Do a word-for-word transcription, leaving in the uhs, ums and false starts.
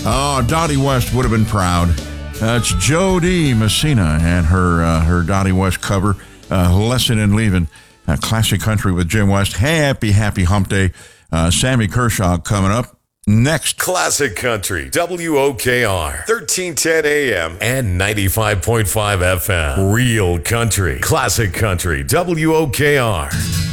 Oh, Dottie West would have been proud. Uh, it's Jody Messina and her uh, her Dottie West cover, uh, Lesson in Leaving, uh, classic country with Jim West. Happy, happy hump day. Uh, Sammy Kershaw coming up next. Classic Country, W O K R, thirteen ten A M and ninety-five point five F M. Real country, classic country, W O K R.